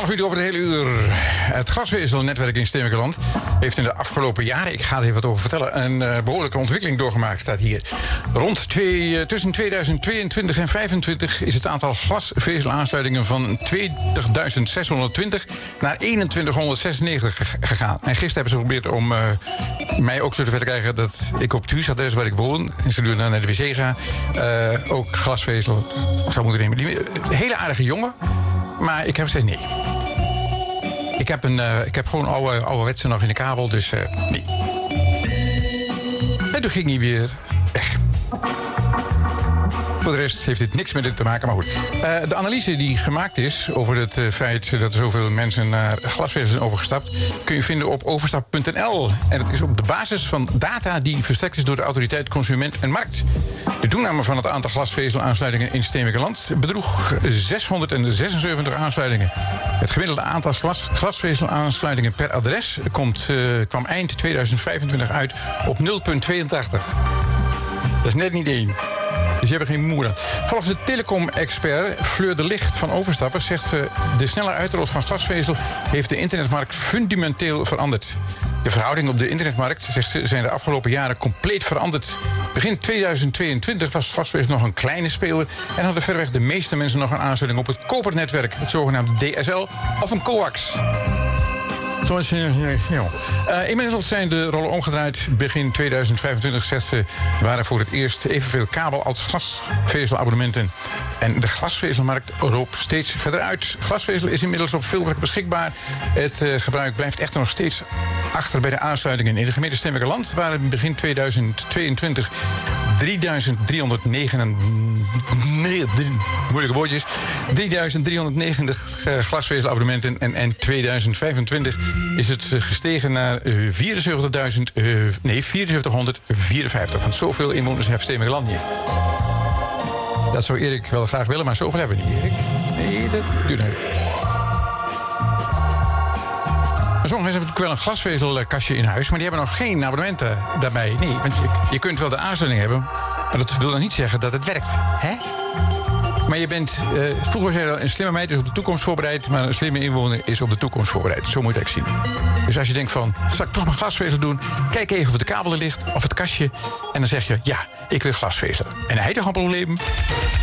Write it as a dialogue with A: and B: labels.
A: 12 minuten over het hele uur. Het glasvezelnetwerk in Steenwijkerland heeft in de afgelopen jaren, ik ga er even wat over vertellen, een behoorlijke ontwikkeling doorgemaakt, staat hier. Tussen 2022 en 2025 is het aantal glasvezelaansluitingen van 20.620 naar 2196 gegaan. En gisteren hebben ze geprobeerd om mij ook zo te ver te krijgen dat ik op het huisadres waar ik woon, en ze naar de wc ga, ook glasvezel zou moeten nemen. Een hele aardige jongen, maar ik heb gezegd nee. Ik heb gewoon ouderwetse nog in de kabel, dus nee. En toen ging hij weer weg. Voor de rest heeft dit niks met dit te maken, maar goed. De analyse die gemaakt is over het feit dat er zoveel mensen naar glasvezel zijn overgestapt, kun je vinden op overstap.nl. En dat is op de basis van data die verstrekt is door de Autoriteit Consument en Markt. De toename van het aantal glasvezelaansluitingen in Steenwijkerland bedroeg 676 aansluitingen. Het gemiddelde aantal glasvezelaansluitingen per adres kwam eind 2025 uit op 0,82. Dat is net niet 1. Dus je hebt er geen moer aan. Volgens de telecom-expert Fleur de Licht van Overstappen zegt ze, de snelle uitrol van glasvezel heeft de internetmarkt fundamenteel veranderd. De verhoudingen op de internetmarkt, zegt ze, zijn de afgelopen jaren compleet veranderd. Begin 2022 was glasvezel nog een kleine speler en hadden verreweg de meeste mensen nog een aansluiting op het kopernetwerk, het zogenaamde DSL of een coax. Inmiddels zijn de rollen omgedraaid. Begin 2025, zegt ze, waren voor het eerst evenveel kabel- als glasvezelabonnementen. En de glasvezelmarkt loopt steeds verder uit. Glasvezel is inmiddels op veel plekken beschikbaar. Het gebruik blijft echter nog steeds achter bij de aansluitingen. In de gemeente Steenwijkerland waren begin 2022 3.390 glasvezelabonnementen en 2025 is het gestegen naar 7454. Want zoveel inwoners heeft Steenwijkerland niet. Dat zou Erik wel graag willen, maar zoveel hebben we niet, Erik. Nee, dat duurt niet. Sommigen hebben natuurlijk wel een glasvezelkastje in huis, maar die hebben nog geen abonnementen daarbij. Nee, want je kunt wel de aansluiting hebben, maar dat wil dan niet zeggen dat het werkt. Hè? Maar je bent, vroeger zei je, een slimme meid is op de toekomst voorbereid, maar een slimme inwoner is op de toekomst voorbereid. Zo moet je het echt zien. Dus als je denkt van, zal ik toch mijn glasvezel doen? Kijk even of de kabel er ligt, of het kastje. En dan zeg je, ja, ik wil glasvezel. En hij heeft toch een probleem?